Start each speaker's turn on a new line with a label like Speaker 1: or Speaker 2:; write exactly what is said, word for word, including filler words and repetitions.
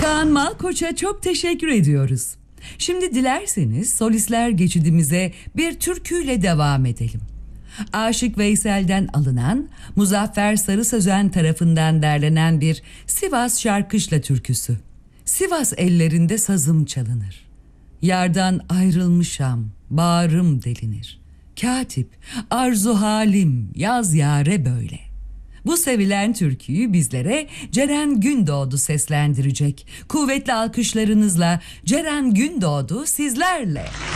Speaker 1: Kaan Malkoç'a çok teşekkür ediyoruz. Şimdi dilerseniz solistler geçidimize bir türküyle devam edelim. Aşık Veysel'den alınan, Muzaffer Sarı Sözen tarafından derlenen bir Sivas Şarkışla türküsü. Sivas ellerinde sazım çalınır. Yardan ayrılmışam, bağrım delinir. Katip, arzu halim, yaz yâre böyle. Bu sevilen türküyü bizlere Ceren Gündoğdu seslendirecek. Kuvvetli alkışlarınızla Ceren Gündoğdu sizlerle.